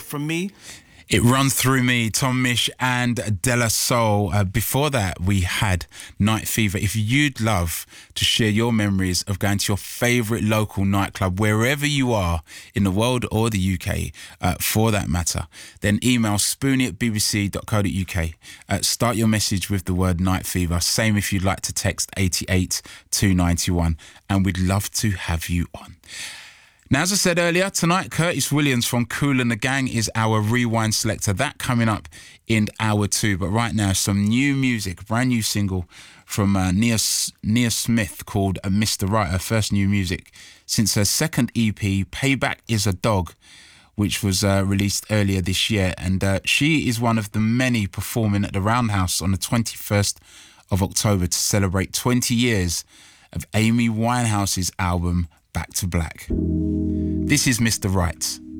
from me. It Runs Through Me, Tom Misch and De La Soul. Before that, we had Night Fever. If you'd love to share your memories of going to your favourite local nightclub, wherever you are in the world or the UK, for that matter, then email spoonie@bbc.co.uk. Start your message with the word Night Fever. Same if you'd like to text 88291, and we'd love to have you on. Now, as I said earlier, tonight, Curtis Williams from Kool and the Gang is our rewind selector. That coming up in hour 2. But right now, some new music, brand new single from Nia Smith called Mr. Right, her first new music since her second EP, Payback is a Dog, which was released earlier this year. And she is one of the many performing at the Roundhouse on the 21st of October to celebrate 20 years of Amy Winehouse's album, Back to Black. This is Mr. Right.